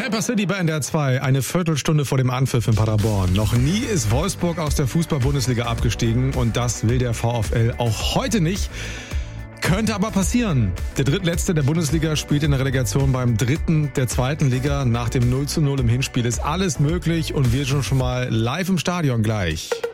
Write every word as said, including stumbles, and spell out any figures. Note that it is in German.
Hyper City bei N D R zwei, eine Viertelstunde vor dem Anpfiff in Paderborn. Noch nie ist Wolfsburg aus der Fußball-Bundesliga abgestiegen und das will der VfL auch heute nicht. Könnte aber passieren. Der drittletzte der Bundesliga spielt in der Relegation beim dritten der zweiten Liga. Nach dem null zu null im Hinspiel ist alles möglich und wir sind schon mal live im Stadion gleich.